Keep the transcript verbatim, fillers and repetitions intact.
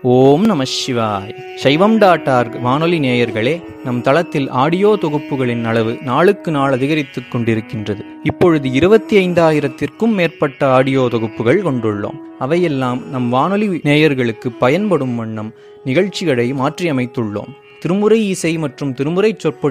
ஓம் நம சிவாய். சைவம் டாட் ஆர்க் வானொலி நேயர்களே, நம் தளத்தில் ஆடியோ தொகுப்புகளின் அளவு நாளுக்கு நாள் அதிகரித்துக் கொண்டிருக்கின்றது. இப்பொழுது இருபத்தி ஐந்தாயிரத்திற்கும் மேற்பட்ட ஆடியோ தொகுப்புகள் கொண்டுள்ளோம். அவையெல்லாம் நம் வானொலி நேயர்களுக்கு பயன்படும் வண்ணம் நிகழ்ச்சிகளை மாற்றியமைத்துள்ளோம். திருமுறை இசை மற்றும் திருமுறை சொற்பொழி